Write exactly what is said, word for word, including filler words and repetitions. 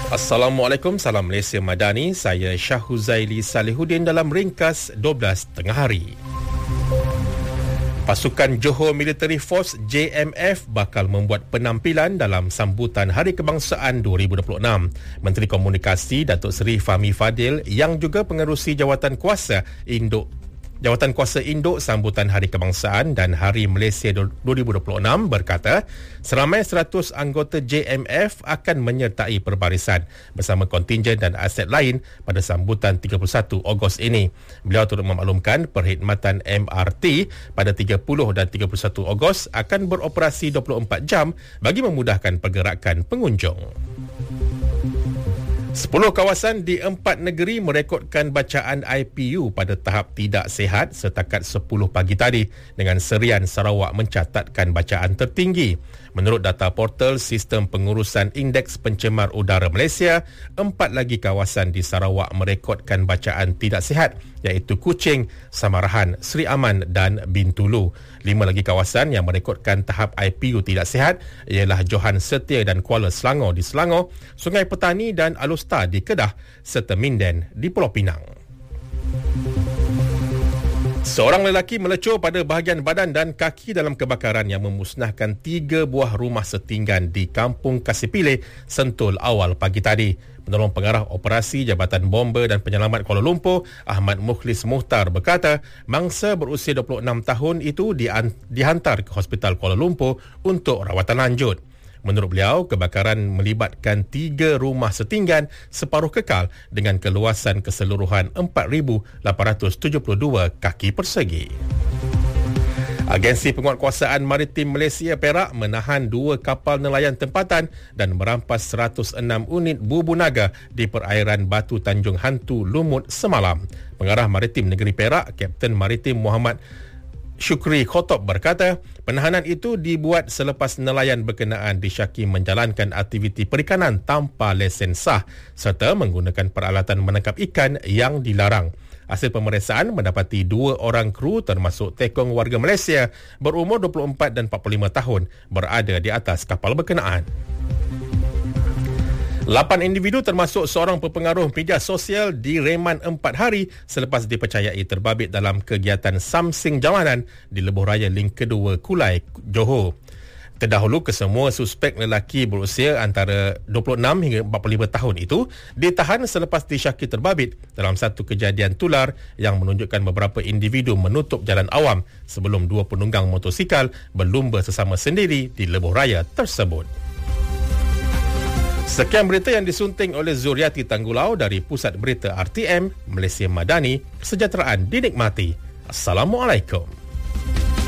Assalamualaikum, salam Malaysia Madani. Saya Syahuzaili Salihuddin dalam ringkas dua belas tengah hari. Pasukan Johor Military Force J M F bakal membuat penampilan dalam sambutan Hari Kebangsaan dua ribu dua puluh enam. Menteri Komunikasi Datuk Seri Fahmi Fadil yang juga pengerusi Jawatan Kuasa Induk Jawatan Kuasa Induk sambutan Hari Kebangsaan dan Hari Malaysia dua ribu dua puluh enam berkata, seramai seratus anggota J M F akan menyertai perbarisan bersama kontingen dan aset lain pada sambutan tiga puluh satu Ogos ini. Beliau turut memaklumkan perkhidmatan M R T pada tiga puluh dan tiga puluh satu Ogos akan beroperasi dua puluh empat jam bagi memudahkan pergerakan pengunjung. Sepuluh kawasan di empat negeri merekodkan bacaan I P U pada tahap tidak sihat setakat sepuluh pagi tadi dengan serian Sarawak mencatatkan bacaan tertinggi. Menurut data portal Sistem Pengurusan Indeks Pencemar Udara Malaysia, empat lagi kawasan di Sarawak merekodkan bacaan tidak sihat iaitu Kuching, Samarahan, Seri Aman dan Bintulu. Lima lagi kawasan yang merekodkan tahap I P U tidak sihat ialah Johan Setia dan Kuala Selangor di Selangor, Sungai Petani dan Alustar di Kedah serta Minden di Pulau Pinang. Seorang lelaki melecur pada bahagian badan dan kaki dalam kebakaran yang memusnahkan tiga buah rumah setinggan di Kampung Kasipilih, Sentul awal pagi tadi. Penolong Pengarah Operasi Jabatan Bomber dan Penyelamat Kuala Lumpur, Ahmad Mukhlis Muhtar berkata, mangsa berusia dua puluh enam tahun itu dihantar ke Hospital Kuala Lumpur untuk rawatan lanjut. Menurut beliau, kebakaran melibatkan tiga rumah setinggan separuh kekal dengan keluasan keseluruhan empat ribu lapan ratus tujuh puluh dua kaki persegi. Agensi Penguatkuasaan Maritim Malaysia Perak menahan dua kapal nelayan tempatan dan merampas seratus enam unit bubu naga di perairan Batu Tanjung Hantu Lumut semalam. Pengarah Maritim Negeri Perak, Kapten Maritim Muhammad Syukri Khotob berkata, penahanan itu dibuat selepas nelayan berkenaan disyaki menjalankan aktiviti perikanan tanpa lesen sah serta menggunakan peralatan menangkap ikan yang dilarang. Hasil pemeriksaan mendapati dua orang kru termasuk tekong warga Malaysia berumur dua puluh empat dan empat puluh lima tahun berada di atas kapal berkenaan. Lapan individu termasuk seorang pepengaruh media sosial direman empat hari selepas dipercayai terbabit dalam kegiatan samsing jalanan di Lebuh Raya Link kedua Kulai, Johor. Terdahulu, kesemua suspek lelaki berusia antara dua puluh enam hingga empat puluh lima tahun itu ditahan selepas disyaki terbabit dalam satu kejadian tular yang menunjukkan beberapa individu menutup jalan awam sebelum dua penunggang motosikal berlumba sesama sendiri di Lebuh Raya tersebut. Sekian berita yang disunting oleh Zuriati Tanggulau dari Pusat Berita R T M, Malaysia Madani. Kesejahteraan dinikmati. Assalamualaikum.